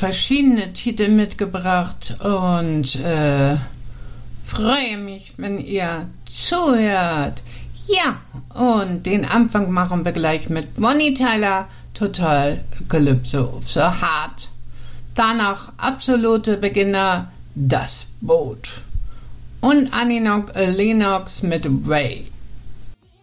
verschiedene Titel mitgebracht und freue mich, wenn ihr zuhört. Ja, und den Anfang machen wir gleich mit Bonnie Tyler, Total Calypso of the Heart. Danach absolute Beginner, Das Boot. Und Annie Lennox mit Ray.